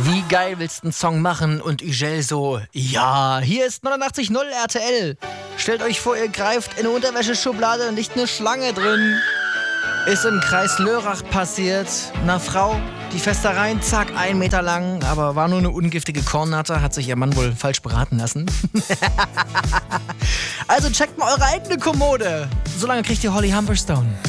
Wie geil willst du einen Song machen? Und Ügel so, ja, hier ist 89.0 RTL. Stellt euch vor, ihr greift in eine Unterwäscheschublade und liegt eine Schlange drin. Ist im Kreis Lörrach passiert. Eine Frau, die Festereien, zack, 1 Meter lang, aber war nur eine ungiftige Kornnatter, hat sich ihr Mann wohl falsch beraten lassen. Also checkt mal eure eigene Kommode. Solange kriegt ihr Holly Humberstone.